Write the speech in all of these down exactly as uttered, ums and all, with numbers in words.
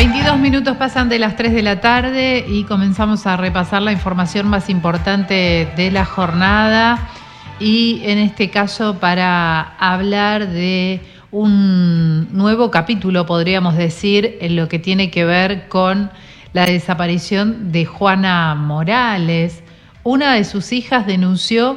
veintidós minutos pasan de las tres de la tarde y comenzamos a repasar la información más importante de la jornada, y en este caso para hablar de un nuevo capítulo, podríamos decir, en lo que tiene que ver con la desaparición de Juana Morales. Una de sus hijas denunció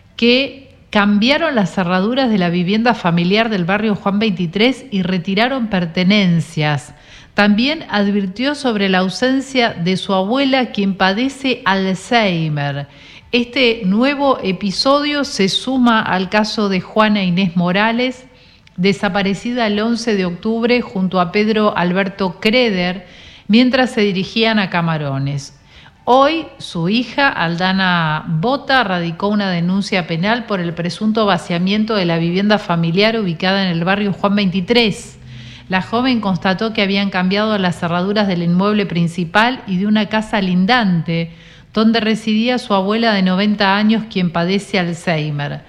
que cambiaron las cerraduras de la vivienda familiar del barrio Juan veintitrés y retiraron pertenencias. También advirtió sobre la ausencia de su abuela, quien padece Alzheimer. Este nuevo episodio se suma al caso de Juana Inés Morales, desaparecida el once de octubre junto a Pedro Alberto Creder, mientras se dirigían a Camarones. Hoy, su hija, Aldana Bota, radicó una denuncia penal por el presunto vaciamiento de la vivienda familiar ubicada en el barrio Juan veintitrés. La joven constató que habían cambiado las cerraduras del inmueble principal y de una casa lindante, donde residía su abuela de noventa años, quien padece Alzheimer.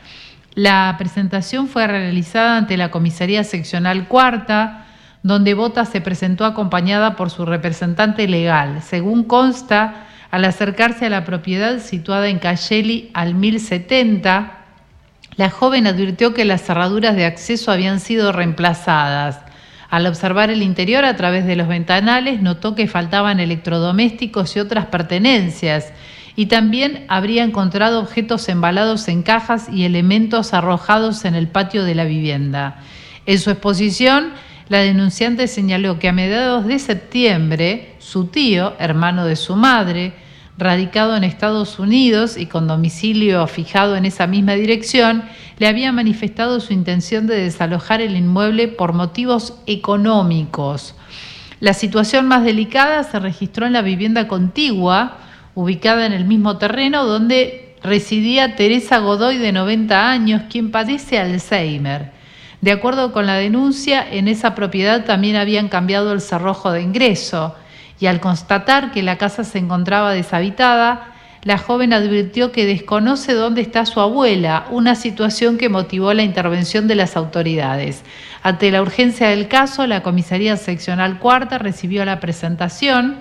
La presentación fue realizada ante la Comisaría Seccional Cuarta, donde Bota se presentó acompañada por su representante legal. Según consta, al acercarse a la propiedad situada en Cayeli al mil setenta, la joven advirtió que las cerraduras de acceso habían sido reemplazadas. Al observar el interior a través de los ventanales, notó que faltaban electrodomésticos y otras pertenencias, y también habría encontrado objetos embalados en cajas y elementos arrojados en el patio de la vivienda. En su exposición, la denunciante señaló que a mediados de septiembre, su tío, hermano de su madre, radicado en Estados Unidos y con domicilio fijado en esa misma dirección, le había manifestado su intención de desalojar el inmueble por motivos económicos. La situación más delicada se registró en la vivienda contigua, ubicada en el mismo terreno donde residía Teresa Godoy, de noventa años, quien padece Alzheimer. De acuerdo con la denuncia, en esa propiedad también habían cambiado el cerrojo de ingreso, y al constatar que la casa se encontraba deshabitada, la joven advirtió que desconoce dónde está su abuela, una situación que motivó la intervención de las autoridades. Ante la urgencia del caso, la Comisaría Seccional Cuarta recibió la presentación,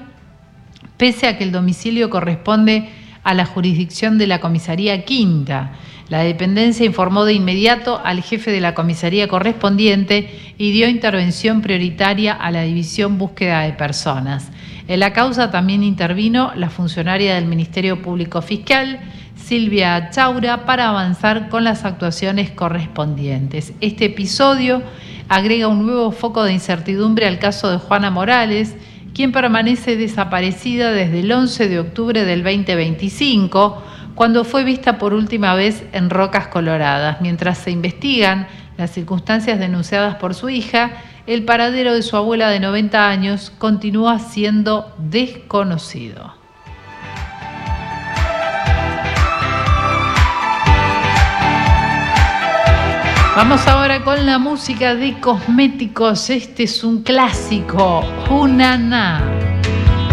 pese a que el domicilio corresponde a la jurisdicción de la Comisaría Quinta. La dependencia informó de inmediato al jefe de la comisaría correspondiente y dio intervención prioritaria a la División Búsqueda de Personas. En la causa también intervino la funcionaria del Ministerio Público Fiscal, Silvia Chaura, para avanzar con las actuaciones correspondientes. Este episodio agrega un nuevo foco de incertidumbre al caso de Juana Morales, quien permanece desaparecida desde el once de octubre del veinte veinticinco, cuando fue vista por última vez en Rocas Coloradas. Mientras se investigan las circunstancias denunciadas por su hija, el paradero de su abuela de noventa años continúa siendo desconocido. Vamos ahora con la música de Cosméticos. Este es un clásico, Junana.